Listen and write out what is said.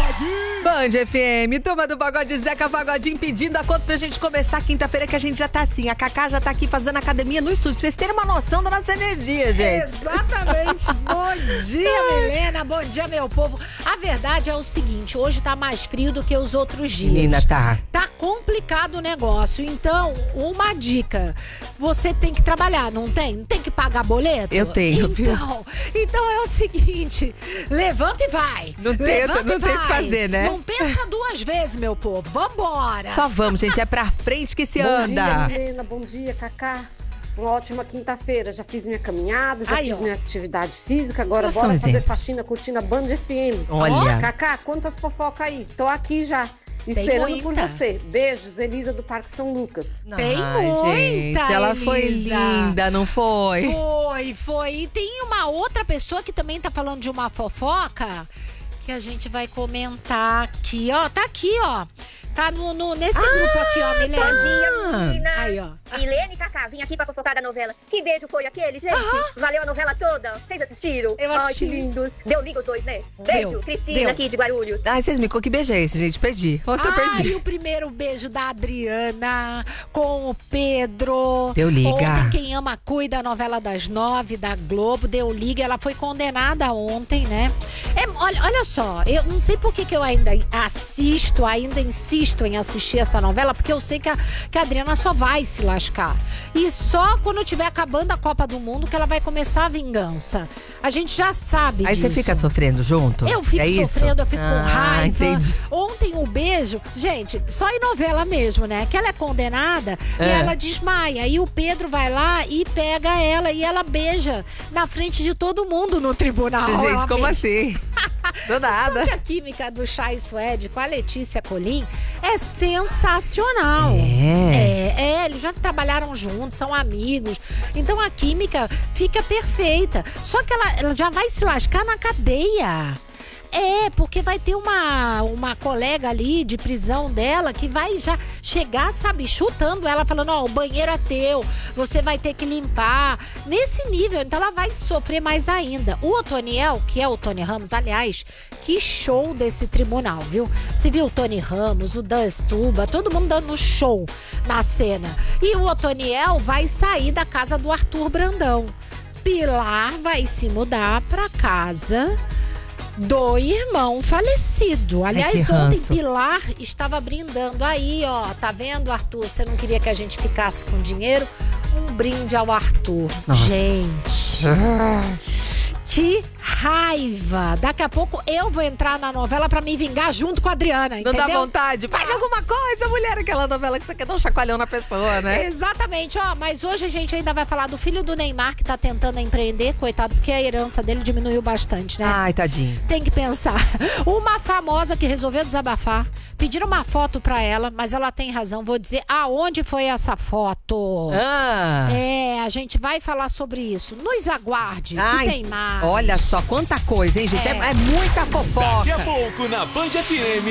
Band FM, turma do Pagode, Zeca Pagodinho pedindo a conta pra gente começar quinta-feira, que a gente já tá assim. A Cacá já tá aqui fazendo academia no estúdio, pra vocês terem uma noção da nossa energia, gente. Exatamente. Bom dia, Milena. Bom dia, meu povo. A verdade é o seguinte, hoje tá mais frio do que os outros dias. Menina, tá. Tá complicado o negócio. Então, uma dica. Você tem que trabalhar, não tem? Tem que pagar boleto? Eu tenho, viu? Então é o seguinte, levanta e vai. Não tem o que fazer, né? Não pensa duas vezes, meu povo. Vambora. Só vamos, gente. É pra frente que se Bom anda. dia, Milena. Bom dia, Cacá. Uma ótima quinta-feira. Já fiz minha caminhada, já fiz minha atividade física. Agora Nossa, bora um fazer exemplo. faxina curtindo a Band FM. Olha. Cacá, quantas fofocas aí? Tô aqui já, esperando por muita. você. Beijos, Elisa do Parque São Lucas. Tem Ai, muita, gente, ela foi Elisa. linda, não foi? Foi. E tem uma outra pessoa que também tá falando de uma fofoca que a gente vai comentar aqui, ó. Tá aqui, ó. Tá nesse grupo aqui, ó, Milena. tá. Bom dia, menina. Aí, ó. Milene e Cacá, vim aqui pra fofocar da novela. Que beijo foi aquele, gente? Valeu a novela toda? Vocês assistiram? Eu Ai, assisti. que lindos. Deu liga os dois, né? Beijo, Deu. Cristina Deu. aqui de Guarulhos. Ai, vocês me contam que beijo é esse, gente? Perdi. Ontem eu E perdi. o primeiro beijo da Adriana com o Pedro. Deu liga. Ontem, Quem Ama Cuida, a novela das 9 da Globo, deu liga. Ela foi condenada ontem, né? Olha só, eu não sei por que eu ainda insisto em assistir essa novela, porque eu sei que a Adriana só vai se lascar. E só quando tiver acabando a Copa do Mundo que ela vai começar a vingança. A gente já sabe Aí disso. você fica sofrendo junto? Eu fico É isso? sofrendo, eu fico com raiva. Entendi. Ontem o beijo, gente, só em novela mesmo, né? Que ela é condenada e ela desmaia. E o Pedro vai lá e pega ela e ela beija na frente de todo mundo no tribunal. Gente, Ela como beija. assim? Do nada. Só que a química do Chay Suede com a Letícia Colim é sensacional. Eles já trabalharam juntos, são amigos. Então a química fica perfeita. Só que ela já vai se lascar na cadeia. Porque vai ter uma colega ali de prisão dela que vai já chegar, sabe, chutando ela, falando, ó, o banheiro é teu, você vai ter que limpar. Nesse nível, então ela vai sofrer mais ainda. O Otoniel, que é o Tony Ramos, aliás, que show desse tribunal, viu? Você viu o Tony Ramos, o Dan Stuba, todo mundo dando show na cena. E o Otoniel vai sair da casa do Arthur Brandão. Pilar vai se mudar pra casa do irmão falecido. Aliás, que ontem ranço. Pilar estava brindando. Aí, ó, tá vendo, Arthur? Você não queria que a gente ficasse com dinheiro? Um brinde ao Arthur. Nossa. Gente, que raiva. Daqui a pouco eu vou entrar na novela pra me vingar junto com a Adriana, Não entendeu? dá vontade? Faz alguma coisa, mulher, aquela novela que você quer dar um chacoalhão na pessoa, né? Exatamente, ó, mas hoje a gente ainda vai falar do filho do Neymar que tá tentando empreender, coitado, porque a herança dele diminuiu bastante, né? Ai, tadinho. Tem que pensar. Uma famosa que resolveu desabafar, pediram uma foto pra ela, mas ela tem razão, vou dizer aonde foi essa foto. A gente vai falar sobre isso. Nos aguarde, Ai, que tem mais. olha só quanta coisa, hein, gente? É muita fofoca. Daqui a pouco na Band FM.